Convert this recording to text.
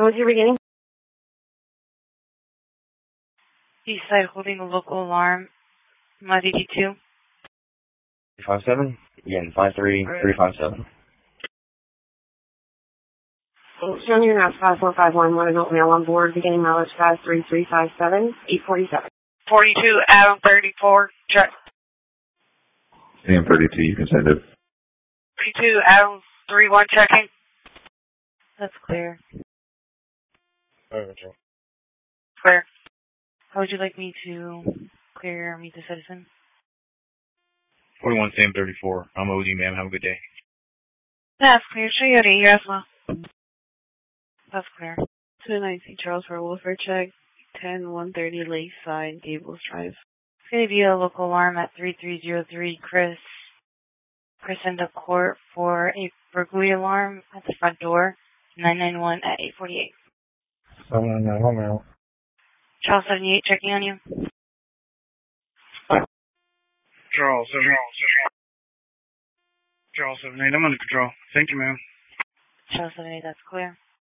What was your beginning? Eastside holding a local alarm. Mod 82. 357? Again, 53357. Showing your now 5451, want to note mail on board, beginning mileage 53357, 847. 42, Adam 34, check. Sam 32, you can send it. 32, Adam 31, checking. That's clear. Clear. How would you like me to clear Meet the Citizen? 41, Sam 34. I'm OD, ma'am. Have a good day. That's clear. Shoyori, you as well. That's clear. 219 Charles for Wolford check. 10130 Lakeside, Gables Drive. It's going to be a local alarm at 3303 Chris into court for a burglary alarm at the front door. 991 at 848. 799 mail. Charles 78 checking on you. Charles 78, I'm under control. Thank you, ma'am. Charles 78, that's clear.